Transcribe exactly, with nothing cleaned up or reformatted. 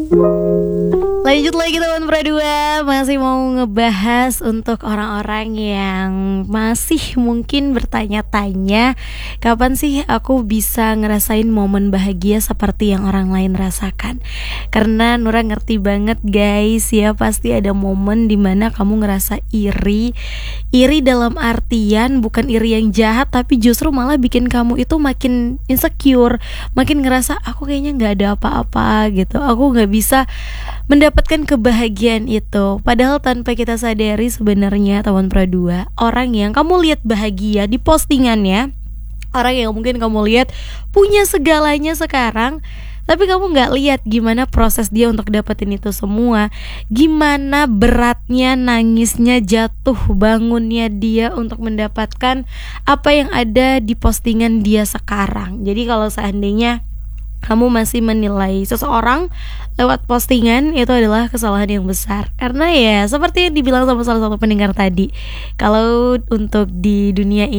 Lanjut lagi teman Pradua, masih mau ngebahas untuk orang-orang yang masih mungkin bertanya-tanya, kapan sih aku bisa ngerasain momen bahagia seperti yang orang lain rasakan. Karena Nura ngerti banget guys ya, pasti ada momen dimana kamu ngerasa iri. Iri dalam artian bukan iri yang jahat, tapi justru malah bikin kamu itu makin insecure, makin ngerasa aku kayaknya gak ada apa-apa gitu, aku gak bisa mendapatkan kebahagiaan itu. Padahal tanpa kita sadari sebenarnya teman Pradua, orang yang kamu lihat bahagia di postingannya, orang yang mungkin kamu lihat punya segalanya sekarang, tapi kamu gak lihat gimana proses dia untuk dapetin itu semua, gimana beratnya, nangisnya, jatuh bangunnya dia untuk mendapatkan apa yang ada di postingan dia sekarang. Jadi kalau seandainya kamu masih menilai seseorang lewat postingan, itu adalah kesalahan yang besar. Karena ya seperti yang dibilang sama salah satu pendengar tadi, kalau untuk di dunia ini